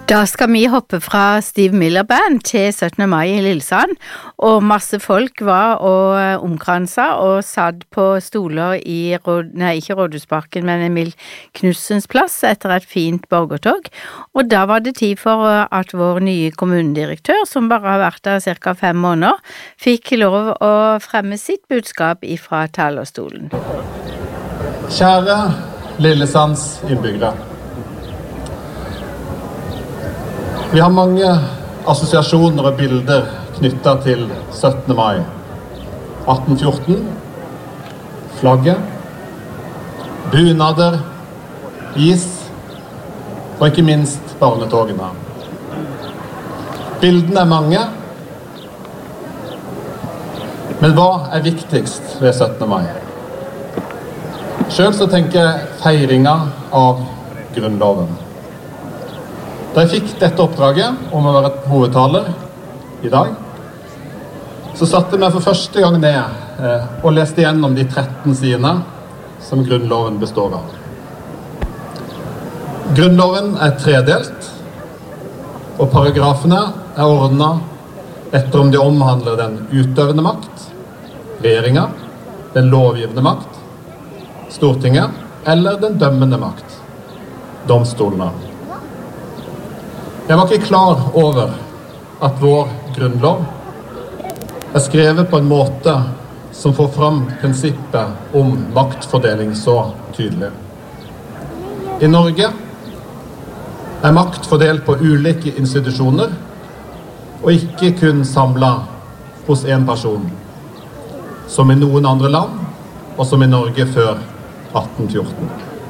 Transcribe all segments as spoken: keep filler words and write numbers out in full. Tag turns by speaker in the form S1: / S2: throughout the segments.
S1: Da skal vi hoppe fra Steve Miller Band til syttende mai i Lillesand, og masse folk var og omkranset og satt på stoler i, råd, nei, ikke Rådhusparken, men Emil Knudsens plass etter et fint borgertog. Og da var det tid for at vår nye kommunedirektør, som bare har vært der cirka fem måneder, fikk lov å fremme sitt budskap ifra talerstolen.
S2: Kjære Lillesands innbyggere. Vi har mange assosiasjoner og bilder knyttet til syttende mai. atten fjorten, flagget, bunader, is og ikke minst barnetogene. Bildene er mange, men hva er viktigst ved syttende mai? Selv så tenker jeg feiringen av Grunnloven. Da jeg fikk dette oppdraget om å være hovedtaler i dag, så satte jeg meg for første gang ned eh, og leste gjennom de tretten sidene som Grunnloven består av. Grunnloven er tredelt, og paragrafene er ordnet etter om de omhandler den utøvende makt, regjeringen, den lovgivende makt, Stortinget eller den dømmende makt, domstolene. Jeg var ikke klar over at vår grunnlov er skrevet på en måte som får fram prinsippet om maktfordeling så tydelig. I Norge er makt fordelt på ulike institusjoner, og ikke kun samlet hos en person, som i noen andre land, og som i Norge før atten fjorten.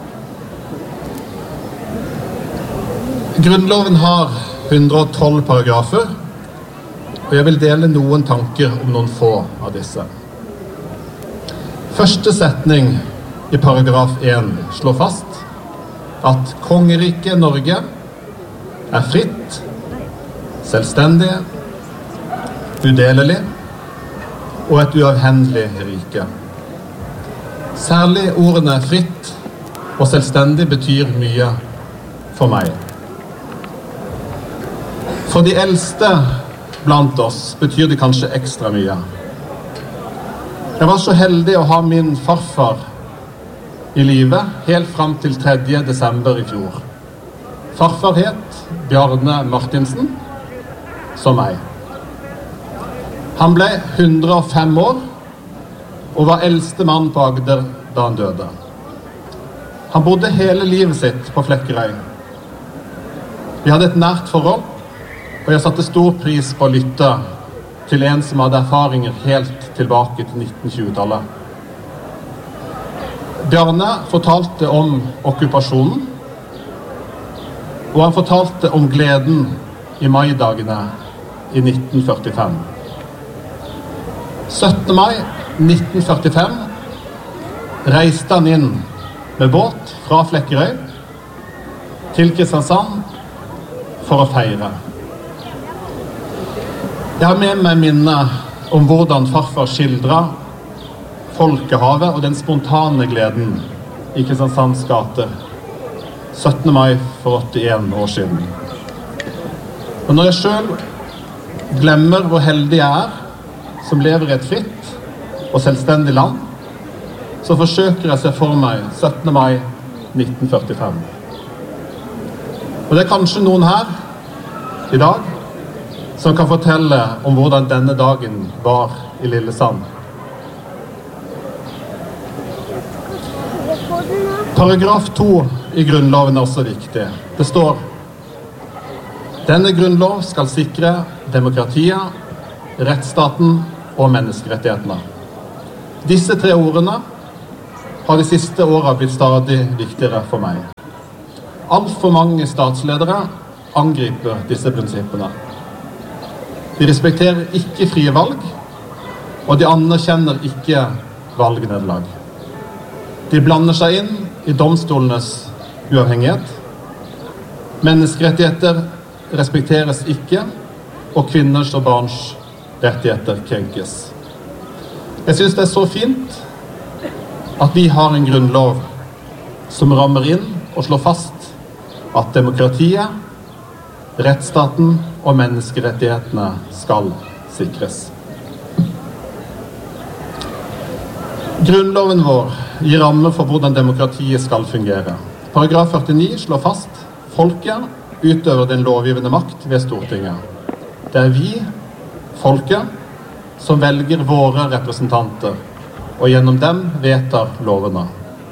S2: Grunnloven har hundre og tolv paragrafer, og jeg vil dele noen tanker om noen få av disse. Første setning i paragraf én slår fast at kongeriket Norge er fritt, selvstendig, udelelig og et uavhendelig rike. Særlig ordene fritt og selvstendig betyr mye for meg. For de eldste blant oss betyr det kanskje ekstra mye. Jeg var så heldig å ha min farfar i livet helt frem til tredje desember i fjor. Farfar het Bjarne Martinsen, som meg. Han ble hundre og fem år og var eldste mann på Agder da han døde. Han bodde hele livet sitt på Flekkerøy. Vi hadde et nært forhold, og jeg satte stor pris på å lytte til en som hadde erfaringer helt tilbake til nitten tjue-tallet. Bjarne fortalte om okkupasjonen, og han fortalte om gleden i maidagene i nitten førtifem. syttende mai nitten førtifem reiste han inn med båt fra Flekkerøy til Kristiansand for å feire. Jeg har med meg minnet om hvordan farfar skildret folkehavet og den spontane gleden i Kristiansands gater syttende mai for åttien år siden. Og når jeg selv glemmer hvor heldig jeg er, som lever i et fritt og selvstendig land, så forsøker jeg å se for meg syttende mai nitten førtifem. Og det er kanskje noen her i dag som kan fortelle om hvordan denne dagen var i Lillesand. Paragraf to i Grunnloven er også viktig. Det står: Denne grunnlov skal sikre demokratiet, rettsstaten og menneskerettighetene. Disse tre ordene har de siste årene blitt stadig viktigere for meg. Alt for mange statsledere angriper disse prinsippene. De respekterer ikke frie valg, og de anerkjenner ikke valgnederlag. De blander seg inn i domstolenes uavhengighet. Menneskerettigheter respekteres ikke, og kvinners og barns rettigheter krenkes. Jeg synes det er så fint at vi har en grunnlov som rammer inn og slår fast at demokratiet, Rettsstaten og menneskerettighetene skal sikres. Grunnloven vår gir rammer for hvordan demokratiet skal fungere. Paragraf førtini slår fast folket utøver den lovgivende makt ved Stortinget. Det er vi, folket, som velger våre representanter, og gjennom dem vedtar lovene.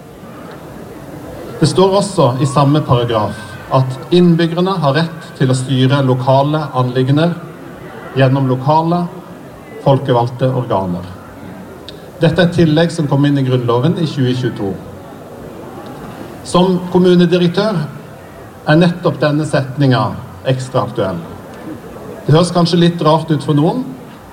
S2: Det står også i samme paragraf at innbyggerne har rett til å styre lokale anliggender gjennom lokale, folkevalgte organer. Dette er et tillegg som kom inn i Grunnloven i tjue tjueto. Som kommunedirektør er nettopp denne setningen ekstra aktuell. Det høres kanskje litt rart ut for noen,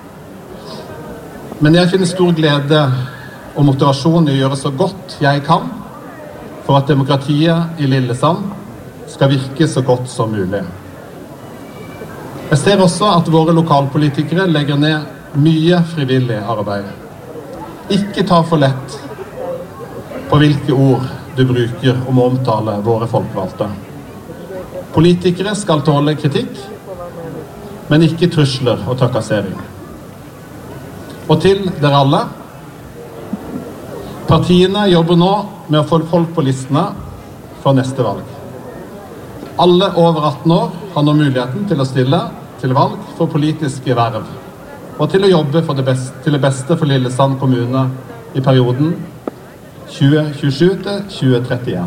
S2: men jeg finner stor glede og motivasjon i å gjøre så godt jeg kan for at demokratiet i Lillesand skal virke så godt som mulig. Jeg ser også at våre lokalpolitikere legger ned mye frivillig arbeid. Ikke ta for lett på hvilke ord du bruker om å omtale våre folkevalgte. Politikere skal tåle kritikk, men ikke trusler og trakassering. Og til dere alle, partiene jobber nå med å få folk på listene for neste valg. Alle over atten år har nå muligheten til å stille til valg for politiske verv, og til å jobbe for det beste, til det beste for Lillesand kommune i perioden tjue tjuesju til tjue trettien.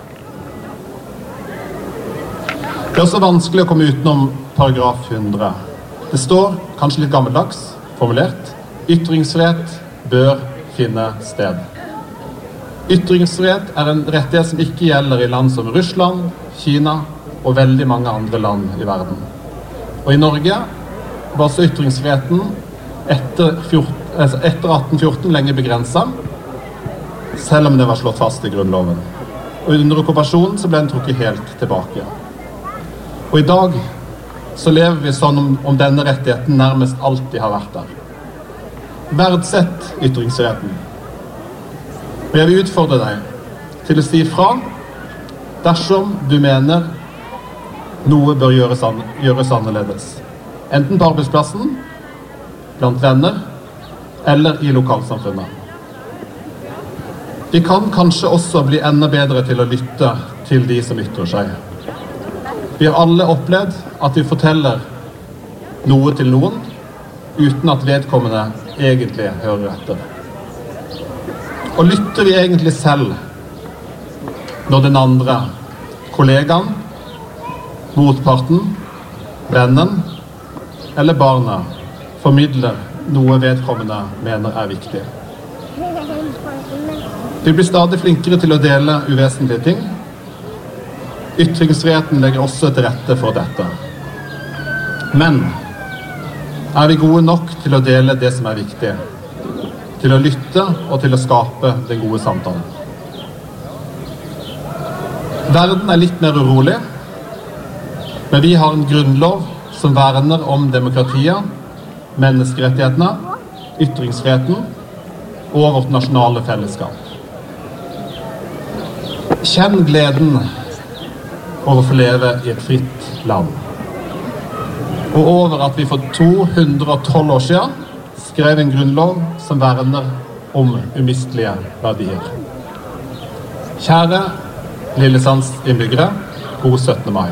S2: Det er også vanskelig å komme utenom paragraf hundre. Det står, kanskje litt gammeldags, formulert, ytringsfrihet bør finne sted. Ytringsfrihet er en rettighet som ikke gjelder i land som Russland, Kina og veldig mange andre land i verden. Og i Norge var også ytringsfriheten etter, fjorten, altså etter atten fjorten lenge begrenset, selv om det var slått fast i Grunnloven. Og under okkupasjonen så ble den trukket helt tilbake. Og i dag så lever vi sånn om, om denne rettigheten nærmest alltid har vært der. Verdsett ytringsfriheten. Og jeg vil utfordre deg til å si fra dersom du mener noe bør gjøres, an, gjøres annerledes. Enten på arbeidsplassen, blant venner, eller i lokalsamfunnet. Vi kan kanskje også bli enda bedre til å lytte til de som ytrer seg. Vi har alle opplevd at vi forteller noe til noen, uten at vedkommende egentlig hører etter. Og lytter vi egentlig selv når den andre, kollegaen, motparten, vennen eller barna formidler noe vedkommende mener er viktig? Vi blir stadig flinkere til å dele uvesentlige ting. Ytringsfriheten legger også til rette for dette. Men er vi gode nok til å dele det som er viktig? Til å lytte og til å skape den gode samtalen? Verden er litt mer urolig, men vi har en grunnlov som verner om demokratiet, menneskerettighetene, ytringsfriheten og vårt nasjonale fellesskap. Kjenn gleden over å få leve i et fritt land. Og over at vi for to hundre og tolv år siden skrev en grunnlov som verner om umistelige verdier. Kjære Lillesands innbyggere, god syttende mai.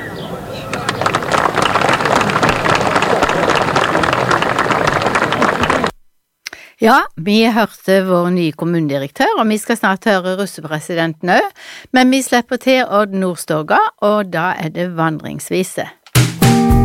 S1: Ja, vi hørte vår nye kommunedirektør, og vi skal snart høre russepresidenten også, men vi slipper til Odd Nordstoga, og da er det vandringsvise.